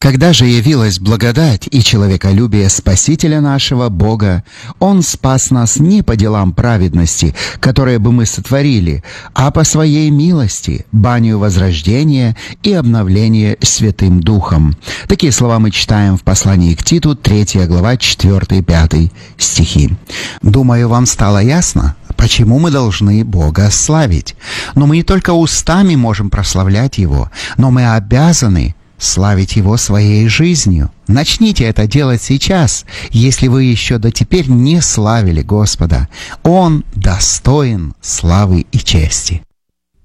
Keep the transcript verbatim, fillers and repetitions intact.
Когда же явилась благодать и человеколюбие Спасителя нашего Бога, Он спас нас не по делам праведности, которые бы мы сотворили, а по Своей милости, банию возрождения и обновления Святым Духом. Такие слова мы читаем в послании к Титу, третья глава, четыре-пять стихи. Думаю, вам стало ясно, почему мы должны Бога славить. Но мы не только устами можем прославлять Его, но мы обязаны славить Его своей жизнью. Начните это делать сейчас, если вы еще до теперь не славили Господа. Он достоин славы и чести.